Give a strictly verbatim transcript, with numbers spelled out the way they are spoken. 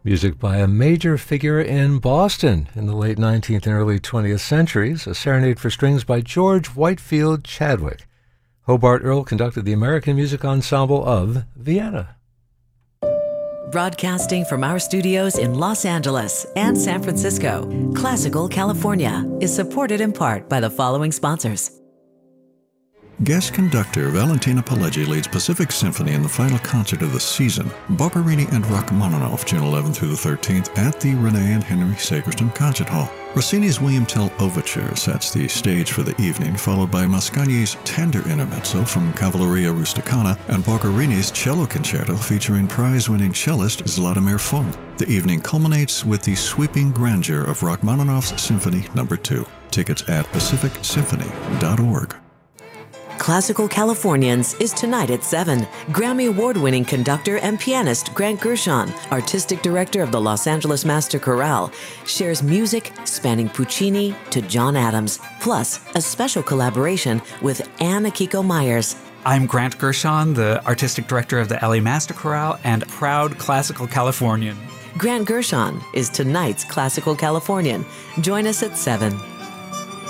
Music by a major figure in Boston in the late nineteenth and early twentieth centuries, a serenade for strings by George Whitefield Chadwick. Hobart Earl conducted the American Music Ensemble of Vienna. Broadcasting from our studios in Los Angeles and San Francisco, Classical California is supported in part by the following sponsors. Guest conductor Valentina Pileggi leads Pacific Symphony in the final concert of the season, Boccherini and Rachmaninoff, June eleventh through the thirteenth, at the Renee and Henry Sagerston Concert Hall. Rossini's William Tell Overture sets the stage for the evening, followed by Mascagni's Tender Intermezzo from Cavalleria Rusticana and Boccherini's Cello Concerto featuring prize-winning cellist Zlatomir Fung. The evening culminates with the sweeping grandeur of Rachmaninoff's Symphony Number two. Tickets at pacific symphony dot org. Classical Californians is tonight at seven. Grammy Award-winning conductor and pianist Grant Gershon, artistic director of the Los Angeles Master Chorale, shares music spanning Puccini to John Adams, plus a special collaboration with Anne Akiko Myers. I'm Grant Gershon, the artistic director of the L A Master Chorale and proud Classical Californian. Grant Gershon is tonight's Classical Californian. Join us at seven.